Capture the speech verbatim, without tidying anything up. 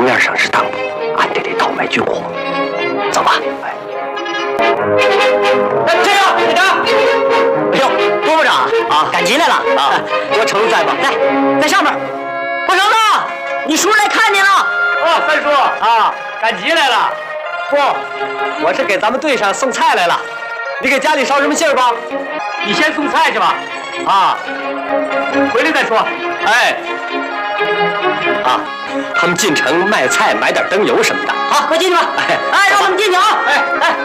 面上是当铺，俺这里倒卖军火。走吧。哎， 这样，队长。哎呦，郭部长啊，赶集来了啊！我成在吗？来，在上面。不成子，你叔来看你了。 哦，三叔啊，赶集来了。 不，我是给咱们队上送菜来了。你给家里捎什么信儿吧？ 你先送菜去吧。啊，回来再说。 哎， 啊，他们进城卖菜，买点灯油什么的。 好，快进去吧。哎，让他们进去啊！哎哎。